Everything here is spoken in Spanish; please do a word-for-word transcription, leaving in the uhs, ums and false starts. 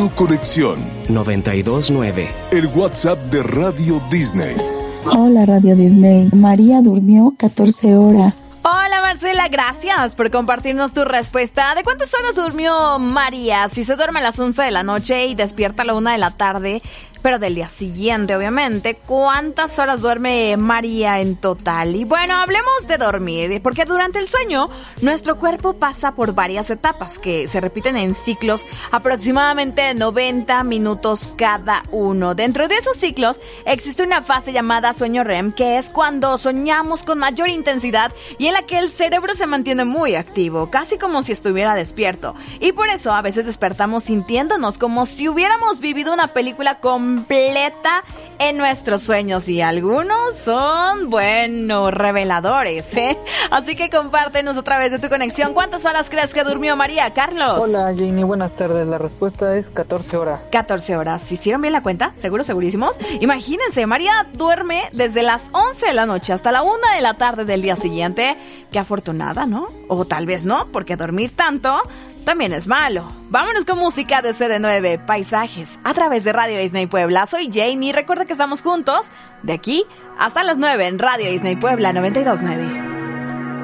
tu conexión. noventa y dos nueve. El WhatsApp de Radio Disney. Hola Radio Disney. María durmió catorce horas. Hola Marcela, gracias por compartirnos tu respuesta. ¿De cuántas horas durmió María? Si se duerme a las once de la noche y despierta a la una de la tarde, pero del día siguiente, obviamente, ¿cuántas horas duerme María en total? Y bueno, hablemos de dormir, porque durante el sueño, nuestro cuerpo pasa por varias etapas que se repiten en ciclos aproximadamente noventa minutos cada uno. Dentro de esos ciclos, existe una fase llamada sueño R E M, que es cuando soñamos con mayor intensidad y en la que el cerebro se mantiene muy activo, casi como si estuviera despierto. Y por eso, a veces despertamos sintiéndonos como si hubiéramos vivido una película con completa en nuestros sueños, y algunos son, bueno, reveladores, ¿eh? Así que compártenos otra vez de tu conexión. ¿Cuántas horas crees que durmió María? Carlos. Hola Janie, buenas tardes. La respuesta es catorce horas. catorce horas. ¿Hicieron bien la cuenta? ¿Seguro, segurísimos? Imagínense, María duerme desde las once de la noche hasta la una de la tarde del día siguiente. Qué afortunada, ¿no? O tal vez no, porque dormir tanto también es malo. Vámonos con música de C D nueve, Paisajes, a través de Radio Disney Puebla. Soy Janie, recuerda que estamos juntos de aquí hasta las nueve en Radio Disney Puebla noventa y dos nueve.